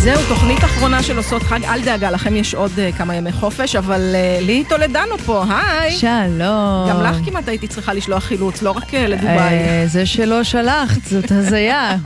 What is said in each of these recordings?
זהו, תוכנית אחרונה של עושות חג, אל דאגה, לכם יש עוד כמה ימי חופש, אבל לי טולדנו פה, היי. שלום. גם לך כמעט הייתי צריכה לשלוח חילוץ, לא רק לדוביי. זה שלא שלחת, זאת הזיה.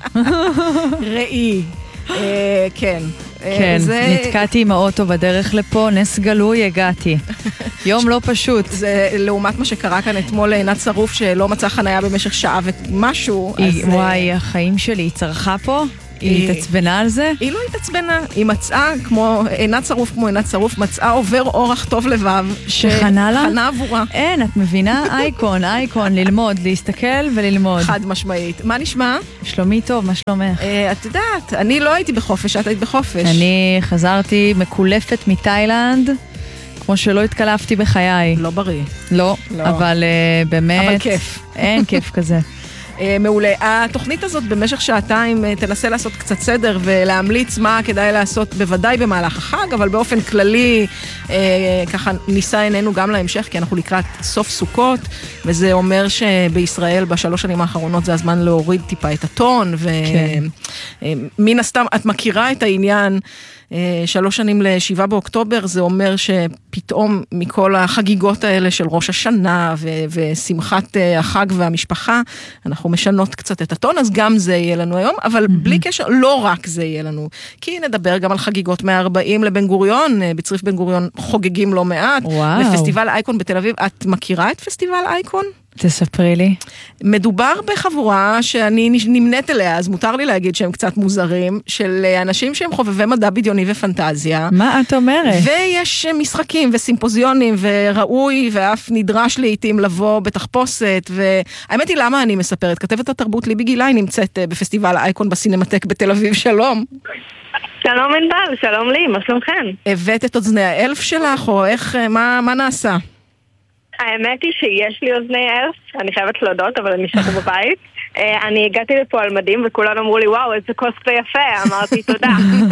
ראי, כן. כן, נתקעתי עם האוטו בדרך לפה, נס גלוי הגעתי. יום לא פשוט. זה לעומת מה שקרה כאן אתמול לעינת שרוף, שלא מצא חניה במשך שעה ומשהו. וואי, החיים שלי, היא צרחה פה? היא התעצבנה על זה? היא לא התעצבנה, היא מצאה, כמו עינת שרוף, מצאה עובר אורח טוב לבב, שחנה לה? חנה עבורה. אין, את מבינה? אייקון, ללמוד, להסתכל וללמוד. חד משמעית. מה נשמע? שלומי טוב, מה שלומך? את יודעת, אני לא הייתי בחופש, את היית בחופש. אני חזרתי מקולפת מתאילנד, כמו שלא התקלפתי בחיי. לא בריא. לא. אבל באמת... אבל כיף. אין כיף כזה. מעולה. התוכנית הזאת במשך שעתיים תנסה לעשות קצת סדר ולהמליץ מה כדאי לעשות בוודאי במהלך החג, אבל באופן כללי ככה ניסה עינינו גם להמשך, כי אנחנו לקראת סוף סוכות, וזה אומר שבישראל בשלוש שנים האחרונות זה הזמן להוריד טיפה את הטון, ומן הסתם את מכירה את העניין, 3 שנים ל7 באוקטובר, זה אומר שפתאום מכל החגיגות האלה של ראש השנה ושמחת החג והמשפחה, אנחנו משנות קצת את הטון, אז גם זה יהיה לנו היום, אבל בלי קשר, לא רק זה יהיה לנו, כי נדבר גם על חגיגות 140 לבן גוריון, בצריף בן גוריון חוגגים לא מעט, לפסטיבל אייקון בתל אביב. את מכירה את פסטיבל אייקון? תספרי לי. מדובר בחבורה שאני נמנית אליה, אז מותר לי להגיד שהם קצת מוזרים, של אנשים שהם חובבי מדע בדיוני ופנטזיה. מה את אומרת? ויש משחקים וסימפוזיונים, וראוי ואף נדרש לעתים לבוא בתחפושת, והאמת היא למה אני מספרת, כתבת התרבות ליבי גילאי נמצאת בפסטיבל אייקון בסינמטק בתל אביב, שלום. שלום ענבל, שלום לי, מה שלומכם? הבאת את אוזני האלף שלך, או איך, מה נעשה? האמת היא שיש לי אוזני אלף, אני חייבת להודות, אבל אני נשארת בבית. אני הגעתי לפה על מדים וכולם אמרו לי, וואו, איזה קוספלי יפה, אמרתי תודה.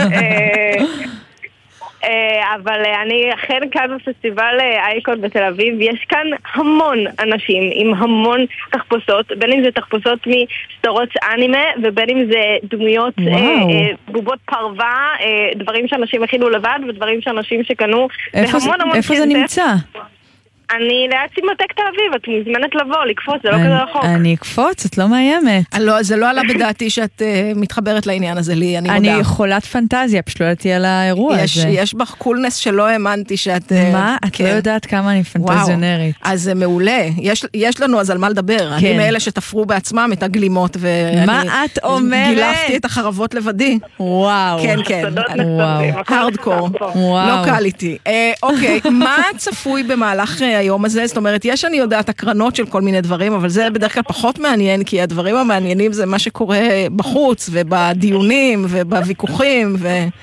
אבל אני אכן כאן בפסטיבל אייקון בתל אביב, יש כאן המון אנשים עם המון תחפושות, בין אם זה תחפושות מסדרות אנימה, ובין אם זה דמויות בובות פרווה, דברים שאנשים הכינו לבד, ודברים שאנשים שקנו בהמון המון איפה זה נמצא? אני ליד סינמטק תל אביב, את מוזמנת לבוא, לקפוץ, זה לא כזה רחוק. אני אקפוץ, את לא מאיימת. זה לא עלה בדעתי שאת מתחברת לעניין הזה לי, אני מודה. אני חולת פנטזיה, פשוט לא ידעתי על האירוע הזה. יש בך קולנס שלא האמנתי שאת... מה? את לא יודעת כמה אני פנטזיונרית. אז זה מעולה. יש לנו אז על מה לדבר. אני מאלה שתפרו בעצמם את הגלימות, מה את אומרת? גילפתי את החרבות לבדי. וואו. כן. הארדקור. לא קל איתי. אוקיי, מה צפוי במהלך היום הזה? זאת אומרת, יש אני יודעת הקרנות של כל מיני דברים, אבל זה בדרך כלל פחות מעניין, כי הדברים המעניינים זה מה שקורה בחוץ, ובדיונים, ובוויכוחים,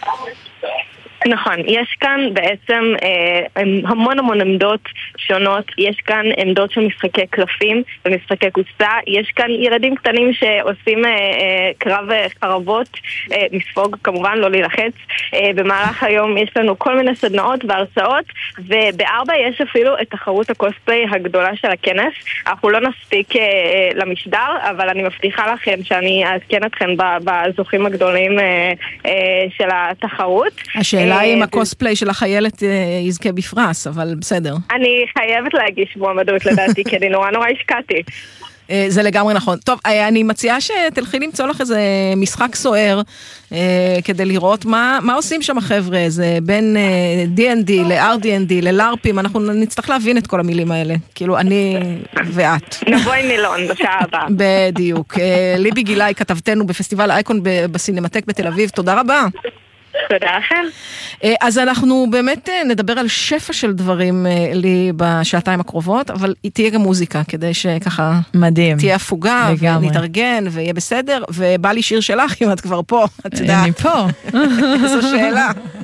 נכון, יש כאן בעצם המון עמדות שונות, יש כאן עמדות של משחקי קלפים ומשחקי קופסה, יש כאן ילדים קטנים שעושים קרב חרבות, מספוג כמובן, לא להילחץ. במהלך היום יש לנו כל מיני סדנאות והרצאות, וב4 יש אפילו את תחרות הקוספליי הגדולה של הכנס. אנחנו לא נספיק למשדר, אבל אני מבטיחה לכם שאני אעדכן אתכם בזוכים הגדולים של התחרות. השאלה היא אם הקוספליי של החיילת יזכה בפרס, אבל בסדר. אני חייבת להגיש מועמדות לדעתי, כי אני נורא השקעתי. זה לגמרי נכון. טוב, אני מציעה שתלכי למצוא לך איזה משחק סוער, כדי לראות מה עושים שם החבר'ה, זה בין D&D ל-RD&D ללארפים, אנחנו נצטרך להבין את כל המילים האלה, כאילו אני ואת. נבוא עם מילון בשעה הבאה. בדיוק. ליבי גילאי כתבתנו בפסטיבל אייקון בסינמטק בתל אביב, תודה רבה. תודה לכם. אז אנחנו באמת נדבר על שפע של דברים לי בשעתיים הקרובות, אבל תהיה גם מוזיקה, כדי שככה מדהים. תהיה הפוגה, ונתארגן, ויהיה בסדר, ובא לי שיר שלך אם את כבר פה, את יודעת. אני פה. זו שאלה.